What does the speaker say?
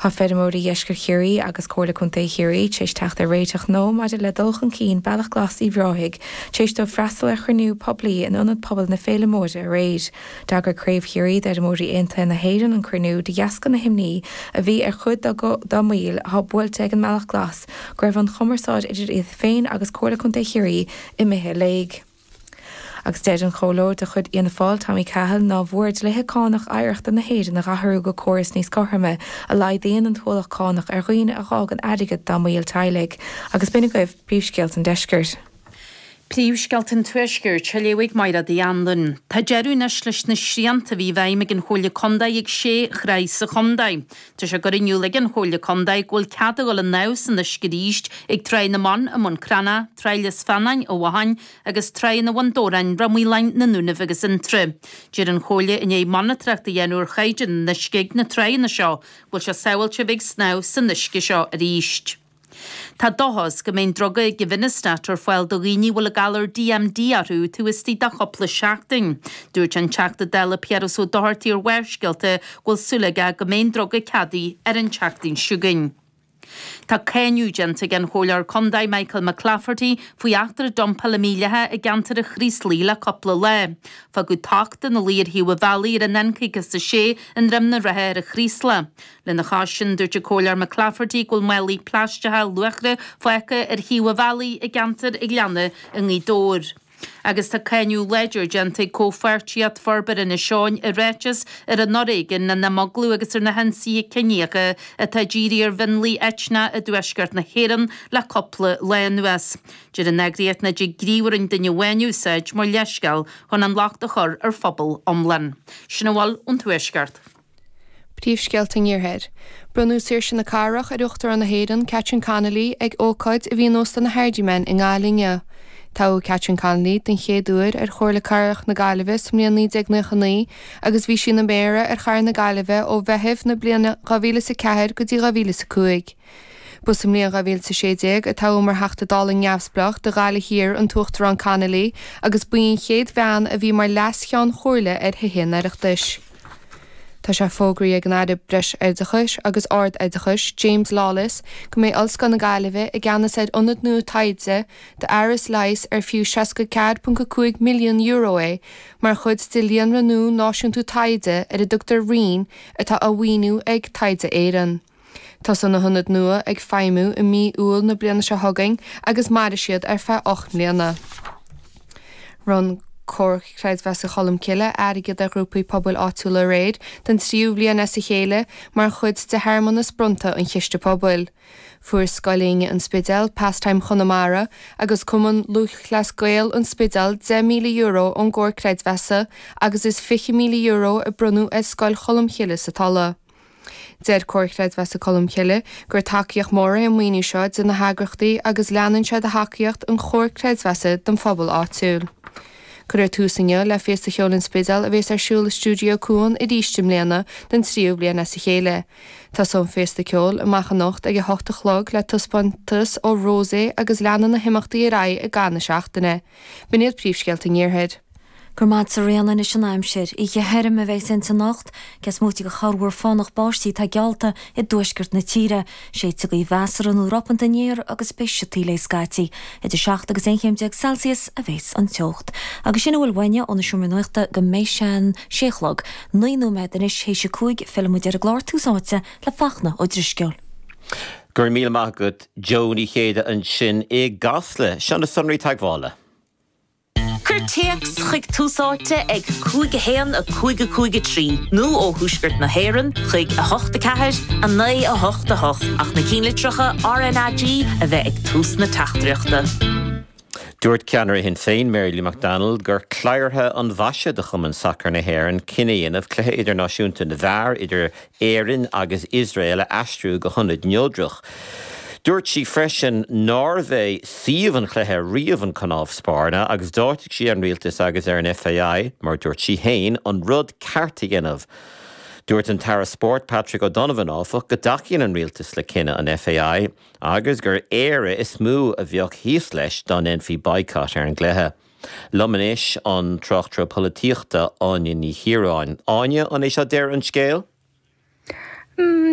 Tá féidirmóra dhéisgur chiúí agus cóla chun chiúí tééis techt a réiteach nó maidir le dulchan cín bailach glasí bhráigh, tééis do freistal a chunú poblí an ionad pobl na féle móide a réid. Dagur craobh chiúí de mórí inta na héan an crunú de jascan na himní a bhí ar chud do míl há builte an meach glas, greibh an chomaráid idir iad féin agus cóla chun chiúí i mithe léig. Agus déad an cholóir de chud íana fáil Tommy Cahill ná bhuairt lethe cánach aireachta na héidir na rathrú go choras níos corthaime a laidéon an tólach cánach ar roioine a rág an adigad dá míl tailig, agus bina goibh príomhsceilt an deiscirt. Príomhsceilt an tuisgur teléigh maira dí andan. Tá dearúnas leis na sríanta bhí bhaimig an chola condaid ag sé chreis a condaid. Tá sé gur inniuúla an chola condaid ghfuil ceada ghfuil an nás an isciríist ag trein na man a món crana, treiles fannain ó wahain agus trein na wandórain ramílain na núnah agus intre. Dír an chola in é manatreacht a dhéanúr chaidir na sciig na trein na seo, ghfuil se saoilte bhíh snás san isci seo a ríist. Tá dohas go mbeidh droga ag ghinnisteach foiil do rií bhfuil a galar DMD arú tú istí da chopla seachtain. Dúirt an teachta deile Pierras ó dohartaí ar bhuairsceilte ghfuil sulaige go mbeidh droga cadaí ar an teachtain siúgain. Tá céinúgent ag an chólar condaid Michael McClafferty faoi achtar dompa le mílethe a gantar a chríslí le coppla le. Fa go tachta na lír hiú a bhealaí ar an encagus a sé an rim na rathe ar a chrísla. Le na chásin dúirt a chólar McClafferty ghfuil mealaí pláistethe luachre foicha ar hiú a bhealaí a gantar ag leanna in í dóir. Agus tá céinú leidir genta cófuirtíad forbar in na seáin i réites ar an Noréigean na maglú agus ar na hensaí ceníocha a tá ddírí ar bhinlí eitna a dúisgart na héan le coppla le nuas. Dir an negriad na dí gríomhar in duine bhainúsaid mar leisceil chun an leachta chur ar phobal omlan. Sinna bháil an tuisgart. Príomhsceilt an Iarthair. Brunú séir sin na carach a uachtar an na héan Catherine Connolly ag ócáid a bhí nósta na Hardimen in Gálinge. Tá Catherine Connolly den chéadúir ar chóir le carach na Gaillimhe mlíon 1999 agus bhí sin na béire ar char na Gaillimhe ó bheitheh na bliana 2004 go dtí 2005. Bus mlíon 2016 a tá mar heachta dála neamhsplach de gáile hir an tuachtar an Connolly agus buon chéad bhean a bhí mar leasceán chóirle ar héan ar achtais. Tá sé fógraí ag náide breis aideachais agus ard aideachais James Lawless go mé alscan na Gaillimhe i gceannasaid ionad nua taidse de airas leis ar fiú 64.5 milliún euro é, mar chud stilíon ranú náisiúntú taide ar a Dr. Reen atá a bhaoinú ag taide éan. Tá san na hunad nua ag feimú i mí úil na bliana se thugaing agus mar siad ar fe 8 bliana. Ron Cork creidmheasa cholam ciile airigid a grúpaí pobl áitiúla réid den tríú bliana sa chéile mar chud de Herman na sprunta an chiiste pobl. Fuair scoilíonge an spidal Pastime Connemara agus cumann luchlas gael an spidal 10 milliún euro an gcóir creidmheasa agus is 50 milliún euro a brunú as scoil cholam ciile sa talla. Deir cóirchreid bheasa colm ciile gur takeíocht móra an muoinú seo de na hagrachtaí agus leanan se de haceocht an chóirchreid bheasa don phobal áitiúil. Cuir túsanne le fiesta cheolann spidal a bhés arsúil stúdio cún i ddístim léana den tríú bliana sa chéile. Tá son fiesta ceol amach an nocht ag 8 chlog le tuspantas ó Rosé agus leanan na himachtaí ra a gana seachtainna. Biniad príomhsceilt an Iarthair. Gur máid sa réanan is an aimsir, i herim a bheith sin sa nacht, ges múti go charhúr fánach báistí tá gealta i dúisgurt na tíre, sé tu go i bheasar an úrapan daníir agus béisio tíle scaiti, i de 7 agus 1 Celsius a bheits an teocht. Agus sin bhfuil waine an siúr nuachta go méis sean séchlog, 9 méid in is héise cúig filmúidir a glár túsáite le fachna ó drisceol. Gur míle mágad Joni chéide an sin é gasle, sean na sunraí taghála. Curteax chuig túsáte ag cúige héan a cúige trí. Nú ó thuisgurt na héan chuig a 8 a 9 a 8 ach na cínlitrocha RNAG a bheith ag tús na tachtreachta. Dúirt ceanar hin féin Mary Lee McDonald gur cléirthe an bhaise de chumann sacr na héan cinéanamh cluthe idirnáisiúnta na bhar idir Éireann agus Israel a aistriú go chunid neodroch. Dúirt sí freisin Norvé síomhan cluthe riamhan canámh spáirna agus dáirteach sí an rialtas agus ar an FAI mar dúirt sí hain an rud cearta ginmh. Dúirt an Tara Sport Patrick O'Donovan áfach go dacíonn an rialtas le cinenne an FAI agus gur éire is mú a bheoh híos leis don NFI boicot ar an gluthe. Lomanis an trochtra políochta Áine ní Chiaráin. Áine an é seo déir an scéal?